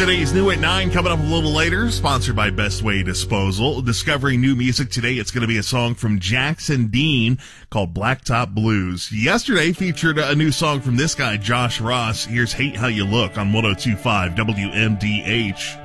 Today's new at 9 coming up a little later, sponsored by Best Way Disposal. Discovering new music today, it's going to be a song from Jackson Dean called Blacktop Blues. Yesterday featured a new song from this guy, Josh Ross. Here's Hate How You Look on 102.5 WMDH.